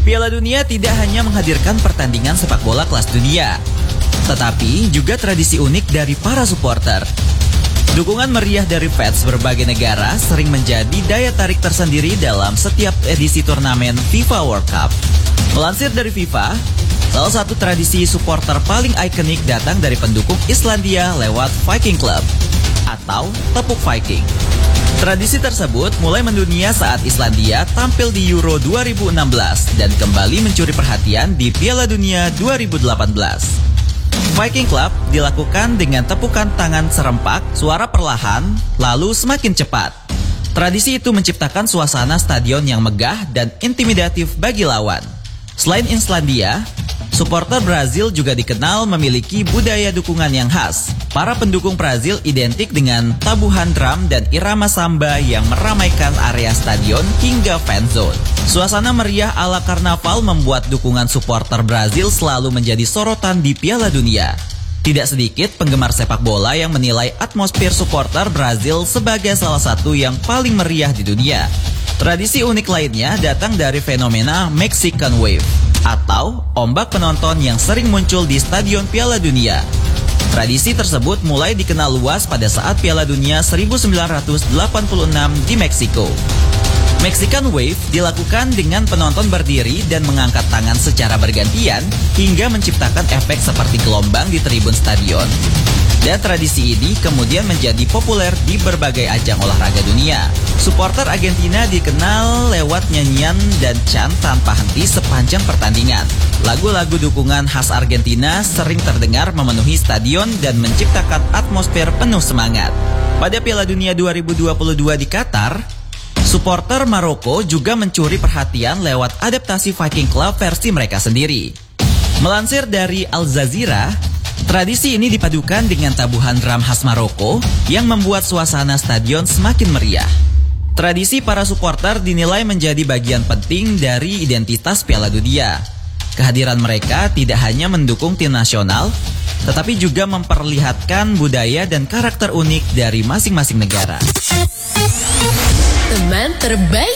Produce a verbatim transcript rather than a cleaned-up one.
Piala Dunia tidak hanya menghadirkan pertandingan sepak bola kelas dunia, tetapi juga tradisi unik dari para supporter. Dukungan meriah dari fans berbagai negara sering menjadi daya tarik tersendiri dalam setiap edisi turnamen FIFA World Cup. Melansir dari FIFA, salah satu tradisi supporter paling ikonik datang dari pendukung Islandia lewat Viking Club atau tepuk Viking. Tradisi tersebut mulai mendunia saat Islandia tampil di Euro dua ribu enam belas dan kembali mencuri perhatian di Piala Dunia dua ribu delapan belas. Viking Club dilakukan dengan tepukan tangan serempak, suara perlahan, lalu semakin cepat. Tradisi itu menciptakan suasana stadion yang megah dan intimidatif bagi lawan. Selain Islandia, supporter Brazil juga dikenal memiliki budaya dukungan yang khas. Para pendukung Brazil identik dengan tabuhan drum dan irama samba yang meramaikan area stadion hingga fan zone. Suasana meriah ala karnaval membuat dukungan supporter Brazil selalu menjadi sorotan di Piala Dunia. Tidak sedikit penggemar sepak bola yang menilai atmosfer supporter Brazil sebagai salah satu yang paling meriah di dunia. Tradisi unik lainnya datang dari fenomena Mexican Wave atau ombak penonton yang sering muncul di Stadion Piala Dunia. Tradisi tersebut mulai dikenal luas pada saat Piala Dunia seribu sembilan ratus delapan puluh enam di Meksiko. Mexican Wave dilakukan dengan penonton berdiri dan mengangkat tangan secara bergantian hingga menciptakan efek seperti gelombang di tribun stadion. Dan tradisi ini kemudian menjadi populer di berbagai ajang olahraga dunia. Supporter Argentina dikenal lewat nyanyian dan chant tanpa henti sepanjang pertandingan. Lagu-lagu dukungan khas Argentina sering terdengar memenuhi stadion dan menciptakan atmosfer penuh semangat. Pada Piala Dunia dua ribu dua puluh dua di Qatar, supporter Maroko juga mencuri perhatian lewat adaptasi Viking Club versi mereka sendiri. Melansir dari Al Jazeera, tradisi ini dipadukan dengan tabuhan drum khas Maroko yang membuat suasana stadion semakin meriah. Tradisi para supporter dinilai menjadi bagian penting dari identitas Piala Dunia. Kehadiran mereka tidak hanya mendukung tim nasional, tetapi juga memperlihatkan budaya dan karakter unik dari masing-masing negara. Teman terbaik